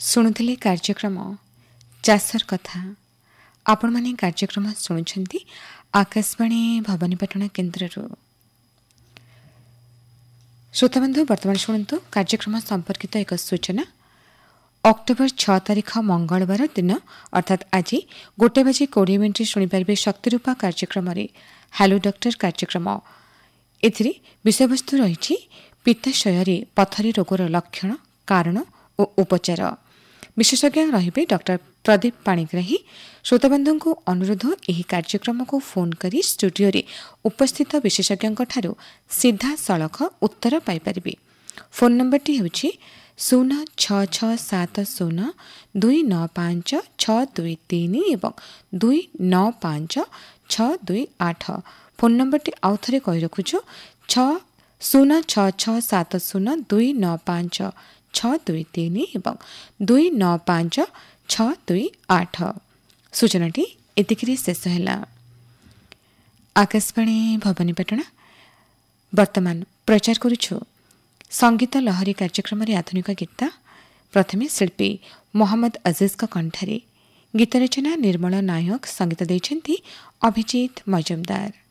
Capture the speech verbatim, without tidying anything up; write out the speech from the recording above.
ଶୁଣୁଥିଲେ କାର୍ଯ୍ୟକ୍ରମ ଚାଷର କଥା। ଆପଣମାନେ କାର୍ଯ୍ୟକ୍ରମ ଶୁଣୁଛନ୍ତି ଆକାଶବାଣୀ ଭବାନୀପାଟଣା କେନ୍ଦ୍ରରୁ। ଶ୍ରୋତାବନ୍ଧୁ, ବର୍ତ୍ତମାନ ଶୁଣନ୍ତୁ କାର୍ଯ୍ୟକ୍ରମ ସମ୍ପର୍କିତ ଏକ ସୂଚନା। ଅକ୍ଟୋବର ଛଅ ତାରିଖ ମଙ୍ଗଳବାର ଦିନ ଅର୍ଥାତ୍ ଆଜି ଗୋଟେ ବାଜି କୋଡ଼ିଏ ମିନିଟ୍ ଶୁଣିପାରିବେ ଶକ୍ତିରୂପା କାର୍ଯ୍ୟକ୍ରମରେ ହ୍ୟାଲୋ ଡକ୍ଟର କାର୍ଯ୍ୟକ୍ରମ। ଏଥିରେ ବିଷୟବସ୍ତୁ ରହିଛି ପିତ୍ତାଶୟରେ ପଥରୀ ରୋଗର ଲକ୍ଷଣ, କାରଣ ଓ ଉପଚାର। ବିଶେଷଜ୍ଞ ରହିବେ ଡକ୍ଟର ପ୍ରଦୀପ ପାଣିଗ୍ରାହୀ। ଶ୍ରୋତାବନ୍ଧୁଙ୍କୁ ଅନୁରୋଧ, ଏହି କାର୍ଯ୍ୟକ୍ରମକୁ ଫୋନ୍ କରି ଷ୍ଟୁଡିଓରେ ଉପସ୍ଥିତ ବିଶେଷଜ୍ଞଙ୍କଠାରୁ ସିଧାସଳଖ ଉତ୍ତର ପାଇପାରିବେ। ଫୋନ୍ ନମ୍ବରଟି ହେଉଛି ଶୂନ ଛଅ ଛଅ ସାତ ଶୂନ ଦୁଇ ନଅ ପାଞ୍ଚ ଛଅ ଦୁଇ ତିନି ଏବଂ ଦୁଇ ନଅ ପାଞ୍ଚ ଛଅ ଦୁଇ ଆଠ। ଫୋନ୍ ନମ୍ବରଟି ଆଉ ଥରେ କହି ରଖୁଛୁ, ଛଅ ଶୂନ ଛଅ ଛଅ ସାତ ଶୂନ ଦୁଇ ନଅ ପାଞ୍ଚ ଛଅ ଦୁଇ ତିନି ଏବଂ ଦୁଇ ନଅ ପାଞ୍ଚ ଛଅ ଦୁଇ ଆଠ। ସୂଚନାଟି ଏତିକିରେ ଶେଷ ହେଲା। ଆକାଶବାଣୀ ଭବାନୀପାଟଣା ବର୍ତ୍ତମାନ ପ୍ରଚାର କରୁଛୁ ସଙ୍ଗୀତ ଲହରୀ କାର୍ଯ୍ୟକ୍ରମରେ ଆଧୁନିକ ଗୀତ। ପ୍ରଥମେ ଶିଳ୍ପୀ ମୋହମ୍ମଦ ଅଜିଜ୍ଙ୍କ କଣ୍ଠରେ। ଗୀତ ରଚନା ନିର୍ମଳ ନାୟକ, ସଙ୍ଗୀତ ଦେଇଛନ୍ତି ଅଭିଜିତ ମଜୁମଦାର।